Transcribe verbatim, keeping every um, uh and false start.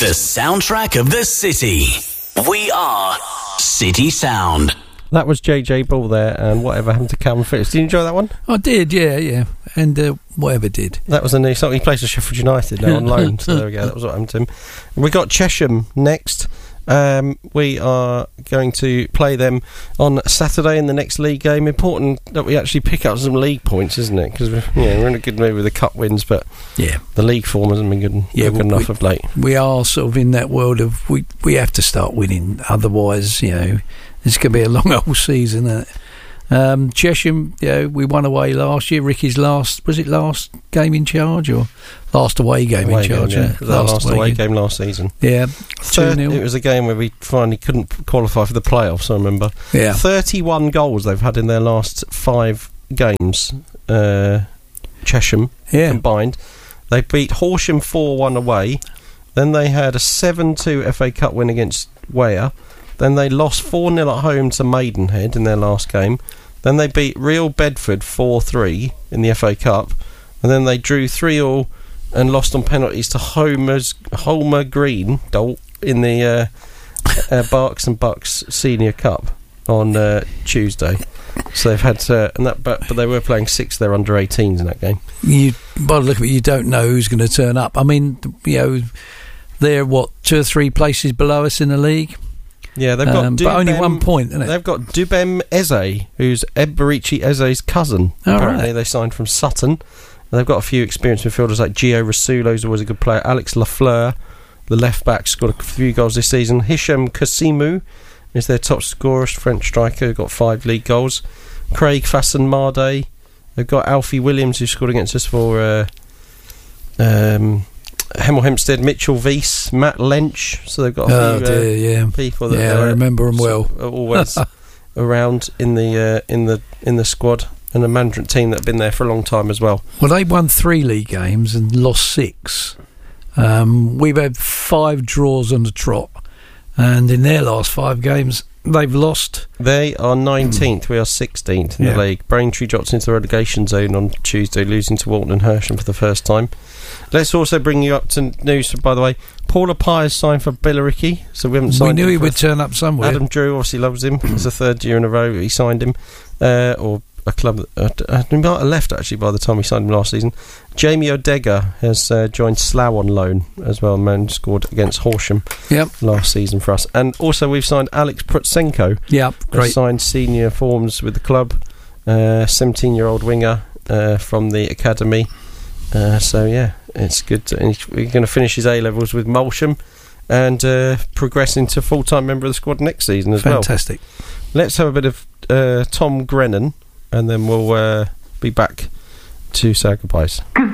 The soundtrack of the city. We are City Sound. That was J J Ball there, and Whatever Happened to Calvin Phillips. Did you enjoy that one? I did, yeah, yeah. And uh, Whatever did. That was a new song. He plays for Sheffield United now on loan, so there we go. That was what happened to him. We got Chesham next. Um, we are going to play them on Saturday in the next league game. Important that we actually pick up some league points, isn't it? Because we're, yeah, we're in a good mood with the cup wins, but yeah, the league form hasn't been good, yeah, good well, enough we, of late. We are sort of in that world of we we have to start winning, otherwise, you know, it's going to be a long old season. Isn't it? Um, Chesham, you know, we won away last year. Ricky's last, was it last game in charge or last away game away in charge? Game, yeah. Yeah. It was our last away game. game last season. Yeah, Third, it was a game where we finally couldn't qualify for the playoffs. I remember. Yeah, thirty-one goals they've had in their last five games. Uh, Chesham yeah. combined. They beat Horsham four one away. Then they had a seven two F A Cup win against Weyer. Then they lost four nil at home to Maidenhead in their last game. Then they beat Real Bedford four three in the F A Cup. And then they drew three all and lost on penalties to Homer's, Homer Green Dolt in the uh, uh, Barks and Bucks Senior Cup on uh, Tuesday. So they've had uh, and that, but, but they were playing six their under eighteens in that game. You, by the look of it, you don't know who's going to turn up. I mean, you know, they're what, two or three places below us in the league. Yeah, they've got, um, Dubem, but only one point, isn't it? They've got Dubem Eze, who's Eberici Eze's cousin. Oh, apparently, right. They signed from Sutton. And they've got a few experienced midfielders like Gio Rasulo, who's always a good player. Alex Lafleur, the left back, scored a few goals this season. Hisham Kasimu is their top scorer, French striker, who got five league goals. Craig Fassen Marde. They've got Alfie Williams, who scored against us for uh, um, Hemel Hempstead. Mitchell Weiss, Matt Lench. So they've got a oh few dear, uh, yeah. people that yeah, I remember them well. Are always around in the uh, in the in the squad, and a management team that have been there for a long time as well. Well, they won three league games and lost six. Um, we've had five draws on the trot, and in their last five games, they've lost. They are nineteenth. We are sixteenth in Yeah. the league. Braintree drops into the relegation zone on Tuesday, losing to Walton and Hersham for the first time. Let's also bring you up to news, by the way. Paula Pye signed for Billericay, so we haven't We signed knew him he for- would turn up somewhere. Adam Drew obviously loves him. It's the third year in a row he signed him. Uh, or a club that uh, he might have left actually by the time he signed him last season. Jamie Odega has uh, joined Slough on loan as well. Man scored against Horsham Yep. last season for us. And also we've signed Alex Prutsenko. Yep, great. Signed senior forms with the club. Uh, seventeen-year-old winger uh, from the academy. Uh, so yeah, it's good. To, and we're going to finish his A levels with Molsham and uh, progress into full-time member of the squad next season as Fantastic. well. Let's have a bit of uh, Tom Grennan, and then we'll uh, be back to say our goodbyes.